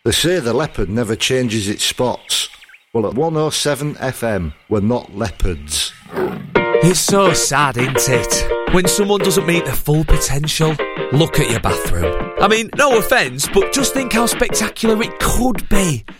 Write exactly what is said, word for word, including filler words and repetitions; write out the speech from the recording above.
They say the leopard never changes its spots. Well, at one oh seven F M, we're not leopards. It's so sad, isn't it? When someone doesn't meet their full potential. Look at your bathroom. I mean, no offence, but just think how spectacular it could be